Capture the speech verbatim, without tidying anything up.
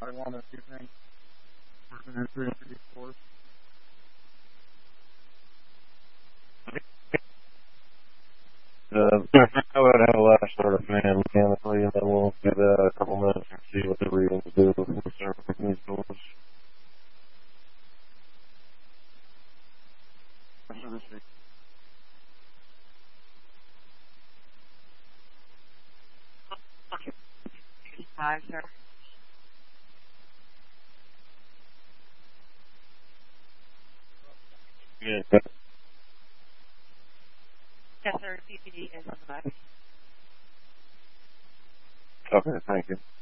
I want a few things. And three hundred four. Uh, I would have a last start of fan mechanically, and then we'll give that a couple minutes and see what the readings do before we start picking these doors. Five, sir. Yeah. Yes, sir. C P D is on the back. Okay, thank you.